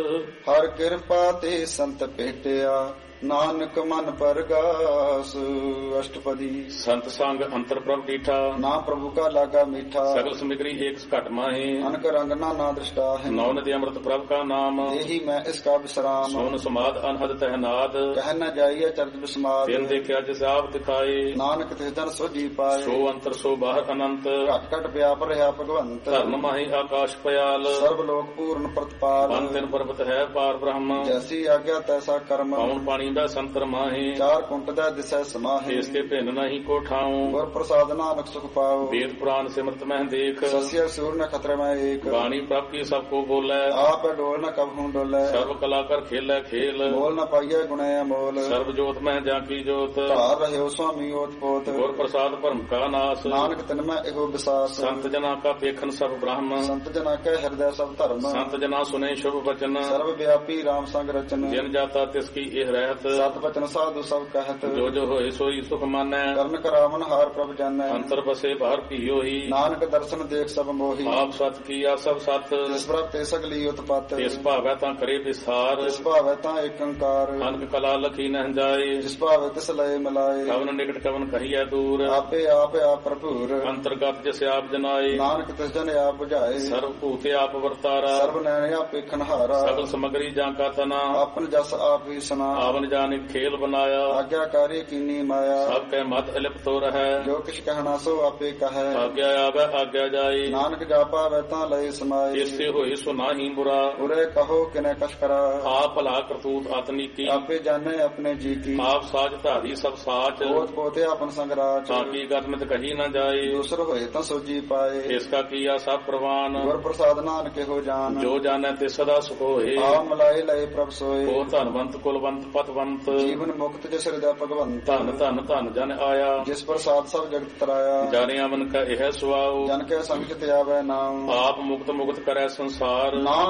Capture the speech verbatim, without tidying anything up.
ਹਰ ਕਿਰਪਾ ਤੇ ਸੰਤ ਭੇਟਿਆ, ਨਾਨਕ ਮਨ ਪਰਗਾਸ। ਅਸ਼ਟਪਦੀ। ਸੰਤ ਸੰਗ ਅੰਤਰ ਪ੍ਰਭ ਡੀਠਾ, ਨਾ ਪ੍ਰਭੂ ਕਾ ਲਾਗਾ ਮੀਠਾ। ਸਗਲ ਸਮਿਗਰੀ ਏਕ ਘਟ ਮਾਹੇ, ਅਨਕ ਰੰਗ ਨਾ ਨਾ ਦ੍ਰਿਸ਼ਟਾ ਹੈ। ਨੌ ਨਦੀ ਅੰਮ੍ਰਿਤ ਪ੍ਰਭ ਕਾ ਨਾਮ, ਇਹੀ ਮੈਂ ਇਸ ਕਾ ਵਿਸਰਾਮ। ਸੋਨ ਸਮਾਦ ਅਨਹਦ ਤਹਿਨਾਦ, ਕਹਿ ਨ ਜਾਈਏ ਚਰਜ ਬਿਸਮਾਦ। ਤਿਨ ਦੇਖਿਆ ਜਿਸ ਆਪ ਦਿਖਾਏ, ਨਾਨਕ ਤਿਸ ਜਨ ਸੋਜੀ ਪਾਏ। ਸੋ ਅੰਤਰ ਸੋ ਬਾਹਰ ਅਨੰਤ, ਘਟ ਘਟ ਵਿਆਪ ਰਿਹਾ ਭਗਵੰਤ। ਧਰਮ ਮਾਹੀ ਆਕਾਸ਼ ਪਿਆਲ, ਸਰਬ ਲੋਕ ਪੂਰਨ ਪ੍ਰਤਪਾਲ। ਪੰਨ ਤਿਨ ਪਰਬਤ ਹੈ ਪਾਰ ਬ੍ਰਹਮ, ਜੈਸੀ ਆਗਿਆ ਤੈਸਾ ਕਰਮ। ਪਉਣ ਪਾਣੀ ਦਾ ਸੰਤਰ ਮਾਹੇ, ਚਾਰ ਕੁੰਟ ਦਾ ਦਿਸੈ ਸਮਾਹੇ। ਇਸ ਕੇ ਭਿੰਨ ਨਹੀਂ ਕੋ ਠਾਉ, ਗੁਰ ਪ੍ਰਸਾਦ ਨਾਨਕ ਸੁਖ ਪਾਉ। ਵੇਦ ਪੁਰਾਨ ਸਿਮਰਤ ਮਹਿ ਦੇਖ, ਸਸਿਆ ਸੂਰ ਨ ਖਤਰੇ ਮੈਂ ਏਕ। ਬਾਣੀ ਪ੍ਰਭ ਕੀ ਸਭ ਕੋ ਬੋਲੇ, ਆਪ ਡੋਲ ਨ ਕਬਹੂ ਡੋਲੇ। ਸਰਬ ਕਲਾ ਕਰ ਖੇਲੇ ਖੇਲ, ਮੋਲ ਨ ਪਾਈਐ ਗੁਣੇ ਅਮੋਲ। ਸਰਬ ਜੋਤ ਮਹਿ ਜਾਂ ਕੀ ਜੋਤ, ਧਾਰ ਰਹਿਓ ਸੁਆਮੀ ਓਤ ਪੋਤ। ਗੁਰ ਪ੍ਰਸਾਦ ਭਰਮ ਕਾ ਨਾਸ, ਨਾਨਕ ਤਿਨ ਮੈਂ ਇਹੋ ਵਿਸਾਸ। ਸੰਤ ਜਨਾ ਕਾ ਪੇਖਨ ਸਭ ਬ੍ਰਹਮ, ਸੰਤ ਜਨਾ ਕੈ ਹਿਰਦੈ ਸਭ ਧਰਮ। ਸੰਤ ਜਨਾ ਸੁਨੇ ਸ਼ੁਭ ਬਚਨ, ਸਰਬ ਵਿਆਪੀ ਰਾਮ ਸੰਗ ਰਚਨ। ਜਿਨ ਜਾਤਾ ਤਿਸ ਕੀ ਇਹ ਰਹਿਤ, ਸਤ ਬਚਨ ਸਾਧੂ ਸਭ ਕਹਿਤ। ਜੋ ਜੋ ਹੋਏ ਸੋਈ ਸੁਖ ਮਾਨੈ, ਕਰਨ ਕਰਾਵਨ ਹਾਰ ਪ੍ਰਭ ਜਾਣੈ। ਅੰਤਰ ਬਸੇ ਬਾਹਰ ਭੀਓ ਹੀ, ਨਾਨਕ ਦਰਸ਼ਨ ਦੇਖ ਸਭ ਮੋਹੀ। ਆਪ ਸਤ ਕੀਆ ਸਭ ਸਤ, ਜਿਸ ਪ੍ਰਭ ਤੇ ਸਗਲੀ ਉਤਪਤ। ਤਿਸ ਭਾਵੈ ਤਾਂ ਕਰੇ ਵਿਸਾਰ, ਜਿਸ ਭਾਵੈ ਤਾਂ ਏਕ ਓੰਕਾਰ। ਅਨਕ ਕਲਾ ਲਖੀ ਨਹਿ ਜਾਏ, ਜਿਸ ਭਾਵੈ ਤਿਸ ਲਏ ਮਿਲਾਏ। ਕਵਨ ਨਿਕਟ ਕਵਨ ਕਹੀਐ ਦੂਰ, ਆਪੇ ਆਪ ਆਪ ਭਰਪੂਰ। ਅੰਤਰਗਤ ਜਿਸ ਆਪ ਜਨਾਏ, ਨਾਨਕ ਤਿਸ ਜਨ ਆਪ ਬੁਝਾਏ। ਸਰਬ ਭੂਤ ਆਪ ਵਰਤਾਰਾ, ਸਰਬ ਨੈਣ ਆਪੇ ਖਨਹਾਰਾ। ਸਗਲ ਸਮਗਰੀ ਜਾਂ ਕਾ ਤਨਾ, ਆਪਨ ਜਸ ਆਪ ਹੀ ਸੁਨਾ। ਆਵਨ ਜਾਣੇ ਖੇਲ ਬਨਾਇਆ, ਆਗਿਆਕਾਰੀ ਕੀਨੀ ਮਾਇਆ। ਸਭ ਕੈ ਮਤ ਅਲਿਪਤ ਹੋ ਰਹੈ, ਜੋ ਕਿਛ ਕਹਿਣਾ ਸੋ ਆਪੇ ਕਹੈ। ਆਗਿਆ ਆਵੈ ਆਗਿਆ ਜਾਏ, ਨਾਨਕ ਜਾਪਾ ਵੈ ਤਾਂ ਲਏ ਸਮਾਏ। ਇਸੇ ਹੋਏ ਸੋ ਨਾਹੀ ਬੁਰਾ, ਉਰੇ ਕਹੋ ਕਿਨੇ ਕਛ ਕਰਾ। ਆਪ ਭਲਾ ਕਰਤੂਤ ਆਤਨੀ ਕੀ, ਆਪੇ ਜਾਣੇ ਆਪਣੇ ਜੀ ਕੀ। ਆਪ ਸਾਜ ਧਾਰੀ ਸਭ ਸਾਚ, ਪੋਤ ਪੋਤੇ ਆਪਨ ਸੰਗ ਰਾਚ। ਤਾਂ ਕੀ ਗਤਮਿਤ ਕਹੀ ਨਾ ਜਾਏ, ਦੂਸਰ ਹੋਏ ਤਾਂ ਸੋਜੀ ਪਾਏ। ਇਸ ਕਾ ਕੀਆ ਸਭ ਪ੍ਰਵਾਨ, ਗੁਰ ਪ੍ਰਸਾਦ ਨਾਨਕ ਇਹੋ ਜਾਨ। ਜੋ ਜਾਣੈ ਤੇ ਸਦਾ ਸੁਖ ਹੋਏ। ਆ ਮਲਾਏ ਲਏ ਪ੍ਰਭ ਸੋਏ। ਉਹ ਧਨਵੰਤ ਕੁਲਵੰਤ ਪਤਵੰਤ, ਜੀਵਨ ਮੁਕਤ ਜਿਸ ਹਿਰਦੈ ਭਗਵੰਤ। ਧਨ ਧਨ ਧਨ ਜਨ ਆਇਆ, ਜਿਸ ਪ੍ਰਸਾਦ ਸਭ ਜਗਤ ਤਰਾਇਆ। ਜਾਣਿਆ ਮਨ ਕਾ ਇਹ ਸੁਆਉ, ਜਨ ਕੈ ਸੰਗ ਤੇ ਆਵੈ ਨਾਮ। ਆਪ ਮੁਕਤ ਮੁਕਤ ਕਰੈ ਸੰਸਾਰ। ਨਾਮ